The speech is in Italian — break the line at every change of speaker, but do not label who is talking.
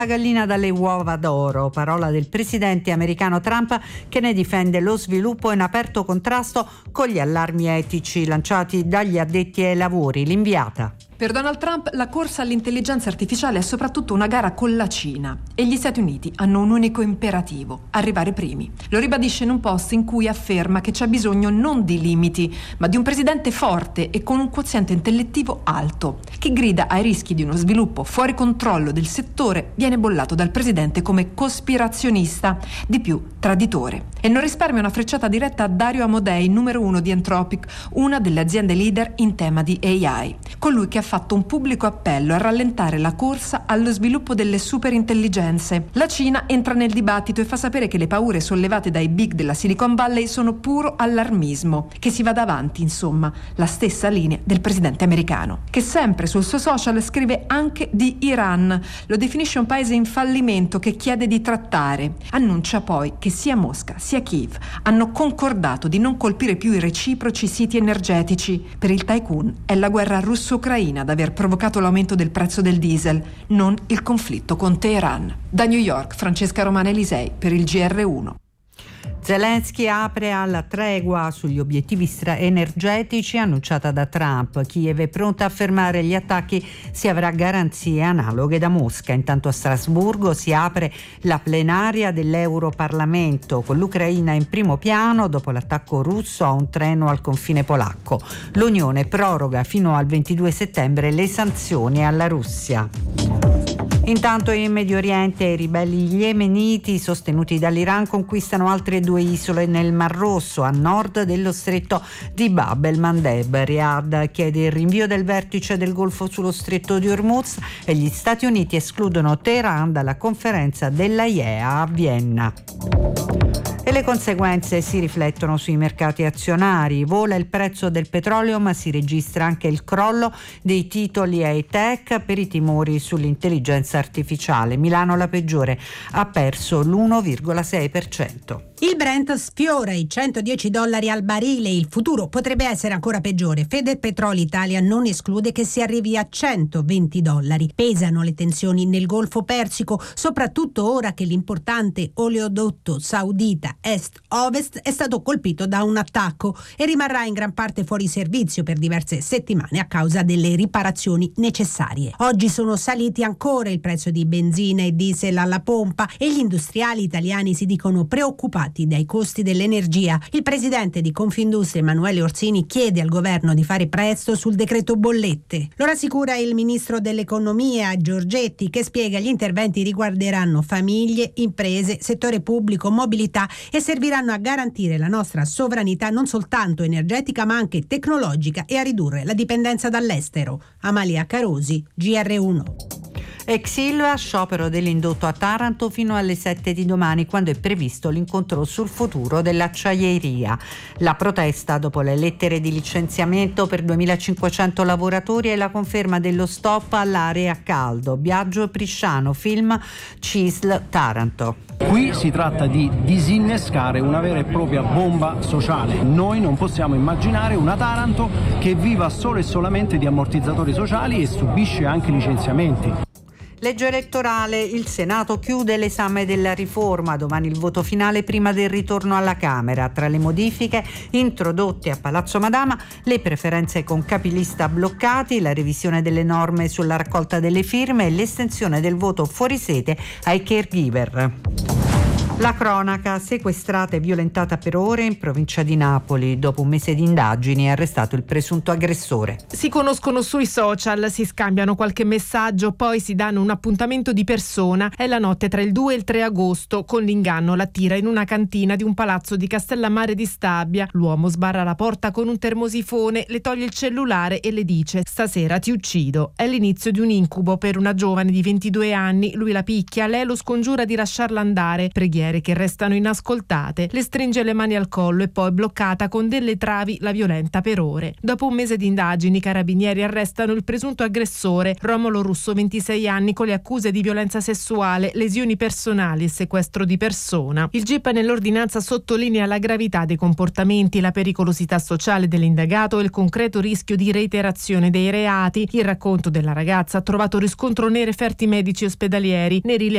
La gallina dalle uova d'oro, parola del presidente americano Trump, che ne difende lo sviluppo in aperto contrasto con gli allarmi etici lanciati dagli addetti ai lavori. L'inviata.
Per Donald Trump la corsa all'intelligenza artificiale è soprattutto una gara con la Cina e gli Stati Uniti hanno un unico imperativo: arrivare primi. Lo ribadisce in un post in cui afferma che c'è bisogno non di limiti, ma di un presidente forte e con un quoziente intellettivo alto. Chi grida ai rischi di uno sviluppo fuori controllo del settore viene bollato dal presidente come cospirazionista, di più traditore. E non risparmia una frecciata diretta a Dario Amodei, numero 1 di Anthropic, una delle aziende leader in tema di AI. Colui che ha fatto un pubblico appello a rallentare la corsa allo sviluppo delle superintelligenze. La Cina entra nel dibattito e fa sapere che le paure sollevate dai big della Silicon Valley sono puro allarmismo, che si vada avanti, insomma, la stessa linea del presidente americano, che sempre sul suo social scrive anche di Iran, lo definisce un paese in fallimento che chiede di trattare. Annuncia poi che sia Mosca sia Kiev hanno concordato di non colpire più i reciproci siti energetici. Per il tycoon è la guerra russo-ucraina ad aver provocato l'aumento del prezzo del diesel, non il conflitto con Teheran. Da New York, Francesca Romana Elisei per il GR1.
Zelensky apre alla tregua sugli obiettivi energetici annunciata da Trump. Kiev è pronta a fermare gli attacchi se avrà garanzie analoghe da Mosca. Intanto a Strasburgo si apre la plenaria dell'Europarlamento con l'Ucraina in primo piano dopo l'attacco russo a un treno al confine polacco. L'Unione proroga fino al 22 settembre le sanzioni alla Russia. Intanto in Medio Oriente i ribelli yemeniti sostenuti dall'Iran conquistano altre 2 isole nel Mar Rosso a nord dello stretto di Bab el-Mandeb. Riyadh chiede il rinvio del vertice del Golfo sullo stretto di Hormuz e gli Stati Uniti escludono Teheran dalla conferenza dell'AIEA a Vienna. E le conseguenze si riflettono sui mercati azionari. Vola il prezzo del petrolio, ma si registra anche il crollo dei titoli high-tech per i timori sull'intelligenza artificiale. Milano la peggiore, ha perso l'1,6%.
Il Brent sfiora i $110 al barile, il futuro potrebbe essere ancora peggiore. Federpetroli Italia non esclude che si arrivi a $120. Pesano le tensioni nel Golfo Persico, soprattutto ora che l'importante oleodotto saudita est-ovest è stato colpito da un attacco e rimarrà in gran parte fuori servizio per diverse settimane a causa delle riparazioni necessarie. Oggi sono saliti ancora il prezzo di benzina e diesel alla pompa e gli industriali italiani si dicono preoccupati dai costi dell'energia. Il presidente di Confindustria Emanuele Orsini chiede al governo di fare presto sul decreto bollette. Lo rassicura il ministro dell'economia Giorgetti, che spiega gli interventi riguarderanno famiglie, imprese, settore pubblico, mobilità e serviranno a garantire la nostra sovranità non soltanto energetica ma anche tecnologica e a ridurre la dipendenza dall'estero. Amalia Carosi, GR1.
Ex Ilva, sciopero dell'indotto a Taranto fino alle 7 di domani, quando è previsto l'incontro sul futuro dell'acciaieria. La protesta dopo le lettere di licenziamento per 2.500 lavoratori e la conferma dello stop all'area a caldo. Biagio Prisciano, film CISL Taranto.
Qui si tratta di disinnescare una vera e propria bomba sociale. Noi non possiamo immaginare una Taranto che viva solo e solamente di ammortizzatori sociali e subisce anche licenziamenti.
Legge elettorale, il Senato chiude l'esame della riforma, domani il voto finale prima del ritorno alla Camera. Tra le modifiche introdotte a Palazzo Madama, le preferenze con capilista bloccati, la revisione delle norme sulla raccolta delle firme e l'estensione del voto fuori sede ai caregiver. La cronaca, sequestrata e violentata per ore in provincia di Napoli. Dopo un mese di indagini è arrestato il presunto aggressore.
Si conoscono sui social, si scambiano qualche messaggio, poi si danno un appuntamento di persona. È la notte tra il 2 e il 3 agosto. Con l'inganno l'attira in una cantina di un palazzo di Castellammare di Stabia. L'uomo sbarra la porta con un termosifone, le toglie il cellulare e le dice: "Stasera ti uccido". È l'inizio di un incubo per una giovane di 22 anni. Lui la picchia, lei lo scongiura di lasciarla andare. Preghiere che restano inascoltate. Le stringe le mani al collo e poi, bloccata con delle travi, la violenta per ore. Dopo un mese di indagini, i carabinieri arrestano il presunto aggressore, Romolo Russo, 26 anni, con le accuse di violenza sessuale, lesioni personali e sequestro di persona. Il GIP nell'ordinanza sottolinea la gravità dei comportamenti, la pericolosità sociale dell'indagato e il concreto rischio di reiterazione dei reati. Il racconto della ragazza ha trovato riscontro nei referti medici ospedalieri. Ne